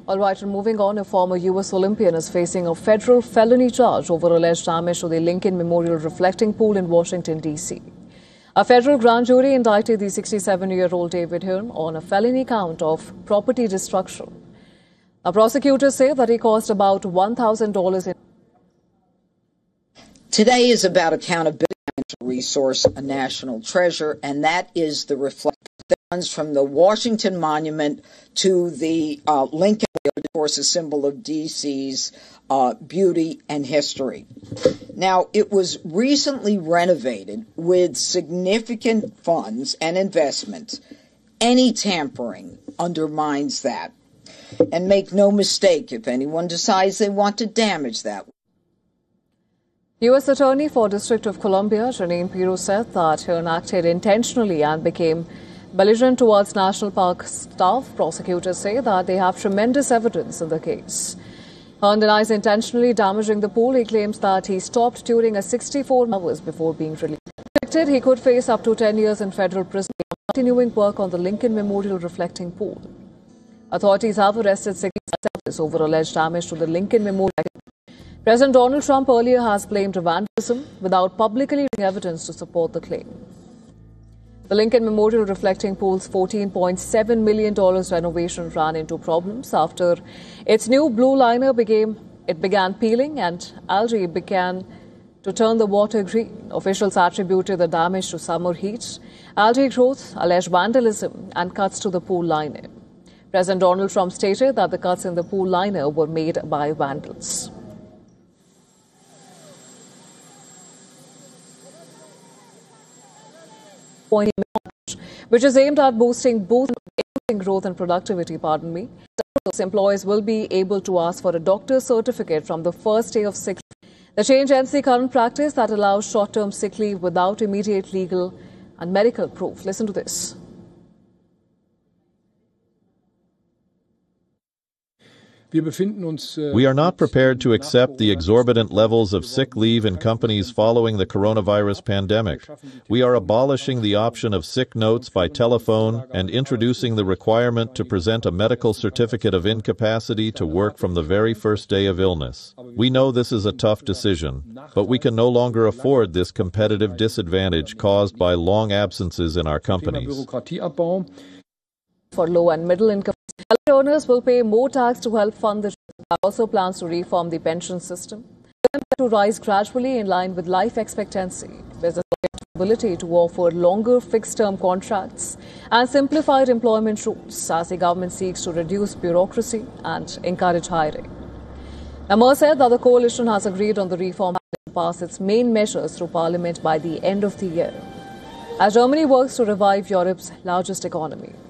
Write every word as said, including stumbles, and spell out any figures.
All right, and moving on, a former U S Olympian is facing a federal felony charge over alleged damage to the Lincoln Memorial reflecting pool in Washington, D C A federal grand jury indicted the sixty-seven-year-old David Hearn on a felony count of property destruction. Now, prosecutors say that he cost about one thousand dollars in. Today is about accountability, a resource, a national treasure, and that is the reflection that runs from the Washington Monument to the uh, Lincoln, of course, a symbol of D C's uh, beauty and history. Now, it was recently renovated with significant funds and investments. Any tampering undermines that. And make no mistake, if anyone decides they want to damage that. U S Attorney for District of Columbia, Jeanine Pirro, said that Hearn acted intentionally and became belligerent towards National Park staff. Prosecutors say that they have tremendous evidence in the case. Hearn denies intentionally damaging the pool. He claims that he stopped during a sixty-four hours before being released. Convicted, he could face up to ten years in federal prison, continuing work on the Lincoln Memorial reflecting pool. Authorities have arrested six suspects over alleged damage to the Lincoln Memorial. President Donald Trump earlier has blamed vandalism without publicly giving evidence to support the claim. The Lincoln Memorial reflecting pool's fourteen point seven million dollars renovation ran into problems after its new blue liner became, it began peeling and algae began to turn the water green. Officials attributed the damage to summer heat, algae growth, alleged vandalism, and cuts to the pool liner. President Donald Trump stated that the cuts in the pool liner were made by vandals. Which is aimed at boosting both growth and productivity, pardon me. Employees will be able to ask for a doctor's certificate from the first day of sick leave. The change ends the current practice that allows short-term sick leave without immediate legal and medical proof. Listen to this. We are not prepared to accept the exorbitant levels of sick leave in companies following the coronavirus pandemic. We are abolishing the option of sick notes by telephone and introducing the requirement to present a medical certificate of incapacity to work from the very first day of illness. We know this is a tough decision, but we can no longer afford this competitive disadvantage caused by long absences in our companies. For low and middle income earners will pay more tax to help fund the also plans to reform the pension system to rise gradually in line with life expectancy. There's a ability to offer longer fixed-term contracts and simplified employment rules as the government seeks to reduce bureaucracy and encourage hiring. Namur said that the coalition has agreed on the reform to pass its main measures through Parliament by the end of the year, as Germany works to revive Europe's largest economy.